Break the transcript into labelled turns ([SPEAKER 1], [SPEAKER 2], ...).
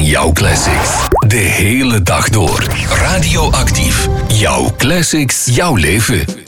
[SPEAKER 1] aan jouw classics. De hele dag door. Radioactief. Jouw classics, jouw leven.